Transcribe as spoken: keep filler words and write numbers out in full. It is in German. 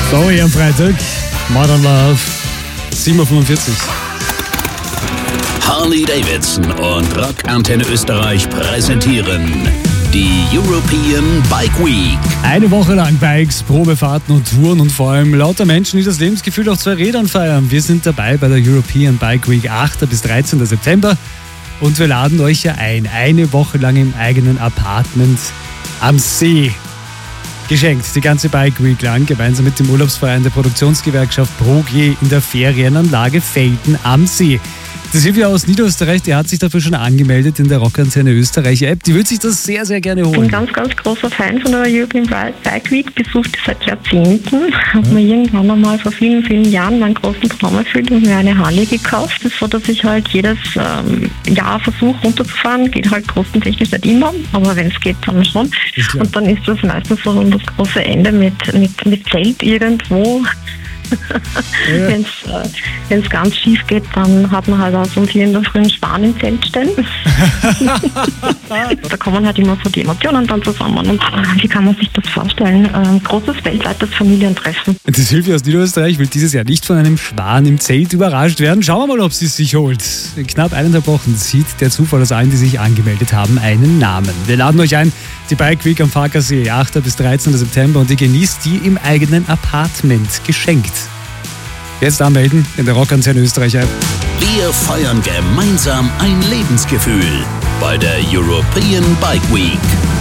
Sorry am Freitag. Modern Love. sieben Uhr fünfundvierzig. Harley Davidson und Rock Antenne Österreich präsentieren die European Bike Week. Eine Woche lang Bikes, Probefahrten und Touren und vor allem lauter Menschen, die das Lebensgefühl auf zwei Rädern feiern. Wir sind dabei bei der European Bike Week achter bis dreizehnten September und wir laden euch ja ein. Eine Woche lang im eigenen Apartment am See. Geschenkt, die ganze Bike Week lang, gemeinsam mit dem Urlaubsverein der Produktionsgewerkschaft ProG in der Ferienanlage Velten am See. Die Silvia aus Niederösterreich, die hat sich dafür schon angemeldet in der Rockantenne Österreich App. Die würde sich das sehr, sehr gerne holen. Ich bin ganz, ganz großer Fan von der European Bike Week, besucht die seit Jahrzehnten. Habe mir irgendwann einmal vor vielen, vielen Jahren meinen großen Traum erfüllt und mir eine Harley gekauft. Das ist so, dass ich halt jedes ähm, Jahr versuche runterzufahren. Geht halt kostentechnisch nicht immer, aber wenn es geht, dann schon. Und dann ist das meistens so das große Ende mit, mit, mit Zelt irgendwo. Ja. Wenn es äh, ganz schief geht, dann hat man halt auch so um vier in der Früh einen Schwan im Zelt stehen. Da kommen halt immer so die Emotionen dann zusammen. Und wie kann man sich das vorstellen? Ein großes weltweites Familientreffen. Die Silvia aus Niederösterreich will dieses Jahr nicht von einem Schwan im Zelt überrascht werden. Schauen wir mal, ob sie es sich holt. In knapp eineinhalb Wochen zieht der Zufall aus allen, die sich angemeldet haben, einen Namen. Wir laden euch ein, die Bike Week am Farkasee, achter bis dreizehnten September, und ihr genießt die im eigenen Apartment geschenkt. Jetzt anmelden in der Rockantenne Österreich App. Wir feiern gemeinsam ein Lebensgefühl bei der European Bike Week.